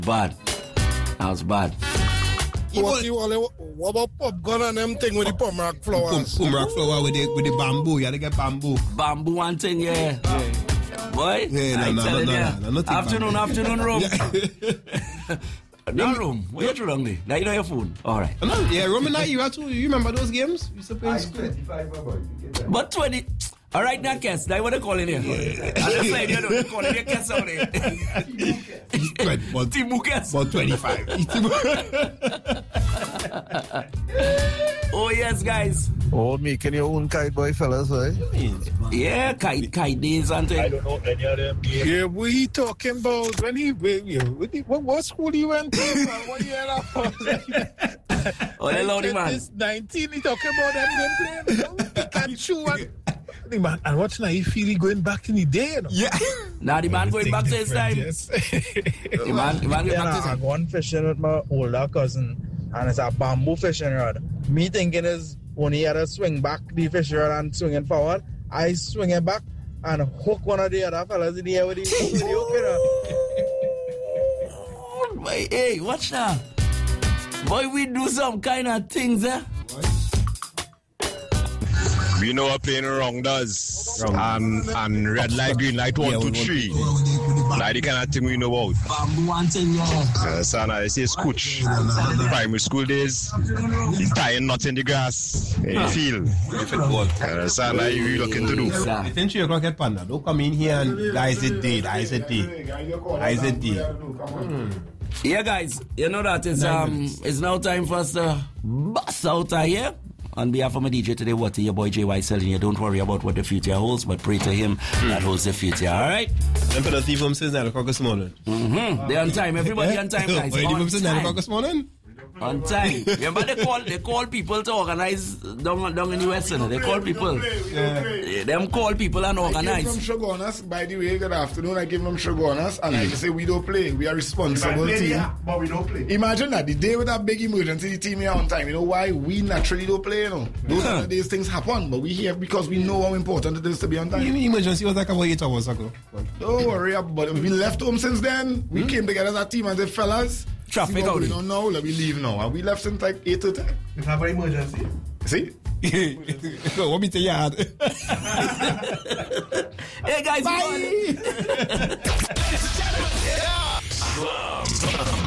Bad. That was bad. What about pop gun and them thing with the pomerac flowers? Pomerac flower with the bamboo. You had to get bamboo. Bamboo and thing, yeah. Boy, no. Afternoon room. No room. Where you wrong there? Now you know your phone. All right. Yeah, Roman, you remember those games? We used to play in school. 25, but 20. All right, now, Kes. Now you want to call in here? I just said you don't call in here, Kes only. Timu Kes. About 25. Oh, yes, guys. Oh, making your own kite boy, fellas, right? Yeah, kite days and things. I don't know any of them. Yeah, what he talking about when what school you went to? What year that was? Oh, hello, man. This 19, he talking about them playing. Pikachu and watch now, he feel he going back in the day, you know? Yeah. Now the man going back to his time. Yes. the man going back to his time. I gone fishing with my older cousin, and it's a bamboo fishing rod. Me thinking is when he had to swing back the fishing rod and swing it forward, I swing it back and hook one of the other fellas in the air with the hook. Boy, hey, watch now. Boy, we do some kind of things, eh? We know what playing wrong does. And red light, green light, 1, 2, 3. Like the kind of thing we know about. Bamboo and thing, yeah. So now I say scooch. Primary school days, he's tying nuts in the grass, in the field. So now you looking to do. It's in 3 o'clock at Panda. Don't come in here and guys it day. Yeah, guys, you know that it's now time for us to bust out of here. On behalf of my DJ today, what your boy JY telling you, don't worry about what the future holds, but pray to him that holds the future, alright? Them for the thief from since 9 o'clock this morning. They're on time, everybody on time, guys. Why you since 9 o'clock this morning? On time. Remember they call people to organize down in the West, they call people. Them call people and organize. I give them Shogunas, by the way, good afternoon. I give them Shogunas, and I say we don't play. We are responsible team. But we don't play. Imagine that the day with that big emergency, the team here on time. You know why? We naturally don't play, you know. Those are the days things happen, but we here because we know how important it is to be on time. Emergency was like about 8 hours ago. Don't worry about it. We left home since then. We came together as a team and said, fellas, traffic out. We don't know. Let me leave now. And we left since like 8 to 10. We have an emergency. See? What me tell you? Hey guys, bye. From